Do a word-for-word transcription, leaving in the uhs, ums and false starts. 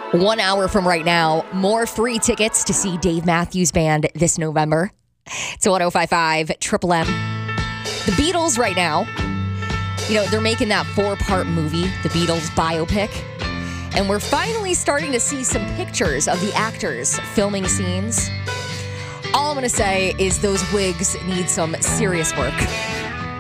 One hour from right now, more free tickets to see Dave Matthews Band this November. It's one oh five point five Triple M. The Beatles right now, you know, they're making that four-part movie, the Beatles biopic. And we're finally starting to see some pictures of the actors filming scenes. All I'm going to say is those wigs need some serious work.